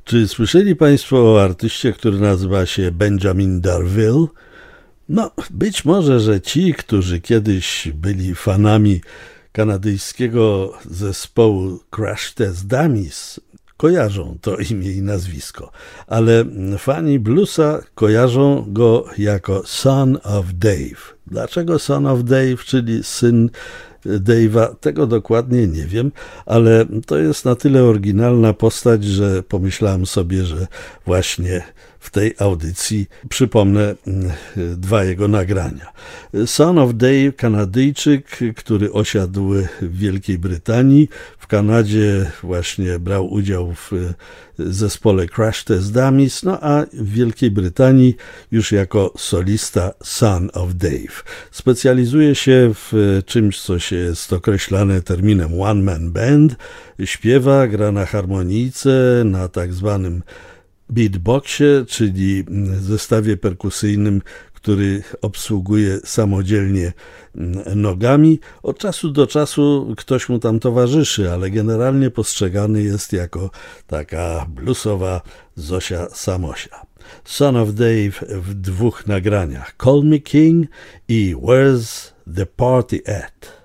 Czy słyszeli Państwo o artyście, który nazywa się Benjamin Darville? No, być może, że ci, którzy kiedyś byli fanami kanadyjskiego zespołu Crash Test Dummies, kojarzą to imię i nazwisko, ale fani bluesa kojarzą go jako Son of Dave. Dlaczego Son of Dave, czyli syn Dave'a, tego dokładnie nie wiem, ale to jest na tyle oryginalna postać, że pomyślałem sobie, że właśnie w tej audycji przypomnę dwa jego nagrania. Son of Dave, Kanadyjczyk, który osiadł w Wielkiej Brytanii. W Kanadzie właśnie brał udział w zespole Crash Test Dummies, no a w Wielkiej Brytanii już jako solista Son of Dave. Specjalizuje się w czymś, co jest określane terminem one man band. Śpiewa, gra na harmonijce, na tak zwanym beatboxie, czyli zestawie perkusyjnym, który obsługuje samodzielnie nogami. Od czasu do czasu ktoś mu tam towarzyszy, ale generalnie postrzegany jest jako taka bluesowa Zosia Samosia. Son of Dave w dwóch nagraniach: Call Me King i Where's the Party At?